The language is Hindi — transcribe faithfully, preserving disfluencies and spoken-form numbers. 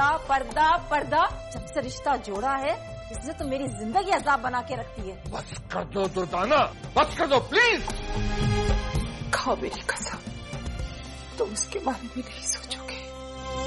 पर्दा पर्दा पर्दा। जब से रिश्ता जोड़ा है इसने तो मेरी जिंदगी अजाब बना के रखती है। बस कर दो दुर्दाना, बस कर दो प्लीज। खाओ मेरी कसम, तुम उसके बारे में नहीं सोचो।